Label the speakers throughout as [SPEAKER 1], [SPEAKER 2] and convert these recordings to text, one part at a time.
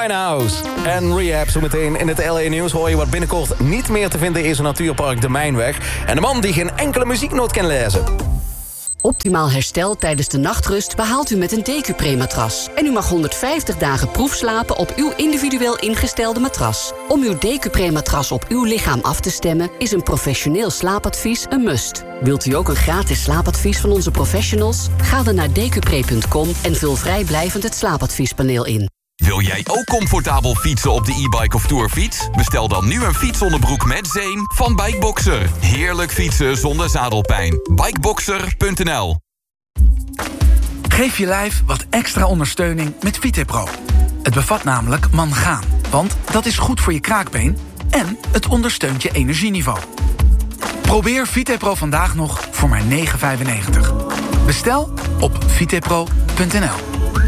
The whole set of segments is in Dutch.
[SPEAKER 1] Winehouse en Rehab. Zometeen in het LA Nieuws hoor je wat binnenkort niet meer te vinden is in natuurpark De Mijnweg. En de man die geen enkele muzieknoot kan lezen.
[SPEAKER 2] Optimaal herstel tijdens de nachtrust behaalt u met een Decupre-matras. En u mag 150 dagen proefslapen op uw individueel ingestelde matras. Om uw Decupre-matras op uw lichaam af te stemmen is een professioneel slaapadvies een must. Wilt u ook een gratis slaapadvies van onze professionals? Ga dan naar decupre.com en vul vrijblijvend het slaapadviespaneel in.
[SPEAKER 3] Wil jij ook comfortabel fietsen op de e-bike of tourfiets? Bestel dan nu een fietsonderbroek met zeem van Bikeboxer. Heerlijk fietsen zonder zadelpijn. Bikeboxer.nl.
[SPEAKER 4] Geef je lijf wat extra ondersteuning met VitePro. Het bevat namelijk mangaan, want dat is goed voor je kraakbeen en het ondersteunt je energieniveau. Probeer VitePro vandaag nog voor maar €9,95. Bestel op vitepro.nl.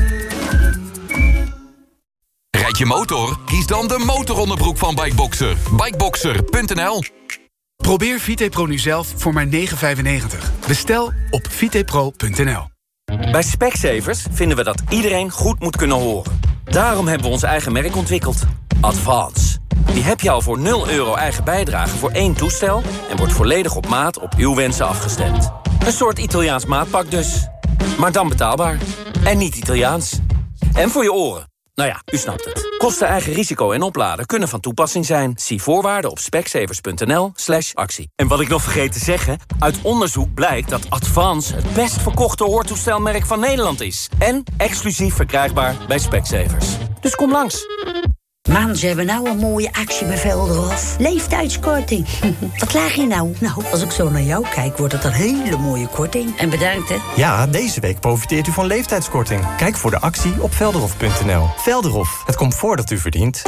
[SPEAKER 3] Rijd je motor? Kies dan de motoronderbroek van Bikeboxer. Bikeboxer.nl.
[SPEAKER 4] Probeer VitePro nu zelf voor maar €9,95. Bestel op vitepro.nl.
[SPEAKER 5] Bij Specsavers vinden we dat iedereen goed moet kunnen horen. Daarom hebben we ons eigen merk ontwikkeld. Advance. Die heb je al voor €0 eigen bijdrage voor 1 toestel... en wordt volledig op maat op uw wensen afgestemd. Een soort Italiaans maatpak dus. Maar dan betaalbaar. En niet Italiaans. En voor je oren. Nou ja, u snapt het. Kosten, eigen risico en opladen kunnen van toepassing zijn. Zie voorwaarden op specsavers.nl/actie. En wat ik nog vergeet te zeggen... uit onderzoek blijkt dat Advance het best verkochte hoortoestelmerk van Nederland is. En exclusief verkrijgbaar bij Specsavers. Dus kom langs.
[SPEAKER 6] Man, ze hebben nou een mooie actie bij Velderhof. Leeftijdskorting. Wat laag je nou? Nou, als ik zo naar jou kijk, wordt het een hele mooie korting. En bedankt, hè?
[SPEAKER 7] Ja, deze week profiteert u van leeftijdskorting. Kijk voor de actie op velderhof.nl. Velderhof, het comfort dat u verdient.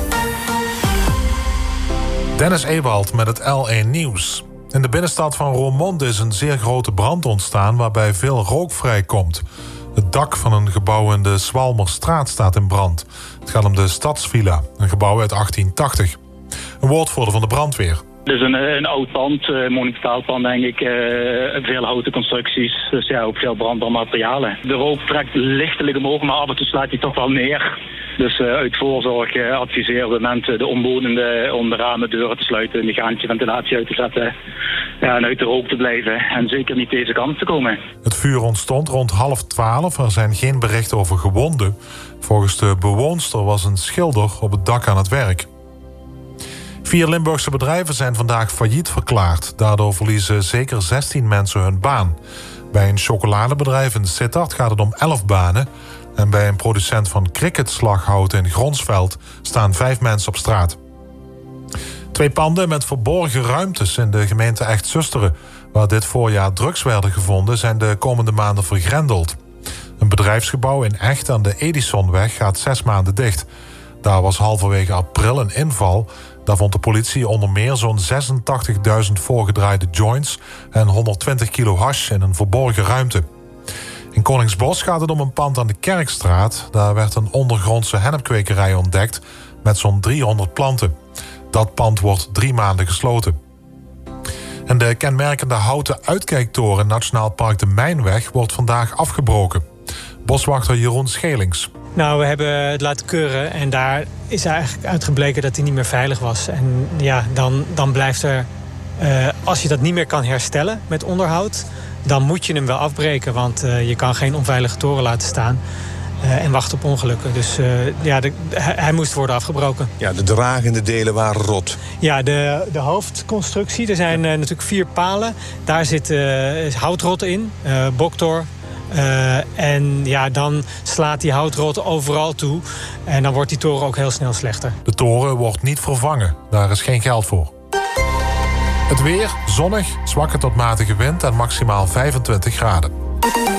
[SPEAKER 8] Dennis Ewald met het LA Nieuws. In de binnenstad van Roermond is een zeer grote brand ontstaan... waarbij veel rook vrijkomt. Het dak van een gebouw in de Zwalmerstraat staat in brand. Het gaat om de Stadsvilla, een gebouw uit 1880. Een woordvoerder van de brandweer.
[SPEAKER 9] Dus een oud pand, monumentaal pand denk ik, veel houten constructies, dus ja, ook veel brandbaar materialen. De rook trekt lichtelijk omhoog, maar af en toe slaat hij toch wel neer. Dus uit voorzorg adviseren we mensen de omwonenden om de ramen, deuren te sluiten, mechanische ventilatie uit te zetten en uit de rook te blijven en zeker niet deze kant te komen.
[SPEAKER 8] Het vuur ontstond rond 11:30, er zijn geen berichten over gewonden. Volgens de bewoonster was een schilder op het dak aan het werk. 4 Limburgse bedrijven zijn vandaag failliet verklaard. Daardoor verliezen zeker 16 mensen hun baan. Bij een chocoladebedrijf in Sittard gaat het om 11 banen. En bij een producent van cricketslaghout in Gronsveld staan 5 mensen op straat. 2 panden met verborgen ruimtes in de gemeente Echt-Zusteren, waar dit voorjaar drugs werden gevonden, zijn de komende maanden vergrendeld. Een bedrijfsgebouw in Echt aan de Edisonweg gaat 6 maanden dicht. Daar was halverwege april een inval. Daar vond de politie onder meer zo'n 86.000 voorgedraaide joints en 120 kilo hash in een verborgen ruimte. In Koningsbos gaat het om een pand aan de Kerkstraat. Daar werd een ondergrondse hennepkwekerij ontdekt met zo'n 300 planten. Dat pand wordt 3 maanden gesloten. En de kenmerkende houten uitkijktoren Nationaal Park De Mijnweg wordt vandaag afgebroken. Boswachter Jeroen Schelings.
[SPEAKER 10] Nou, we hebben het laten keuren en daar is eigenlijk uitgebleken dat hij niet meer veilig was. En ja, dan blijft er, als je dat niet meer kan herstellen met onderhoud, dan moet je hem wel afbreken. Want je kan geen onveilige toren laten staan en wachten op ongelukken. Dus hij moest worden afgebroken.
[SPEAKER 11] Ja, de dragende delen waren rot.
[SPEAKER 10] Ja, de hoofdconstructie, er zijn natuurlijk 4 palen. Daar zit houtrot in, boktor. En ja, dan slaat die houtrot overal toe. En dan wordt die toren ook heel snel slechter.
[SPEAKER 8] De toren wordt niet vervangen. Daar is geen geld voor. Het weer, zonnig, zwakke tot matige wind en maximaal 25 graden.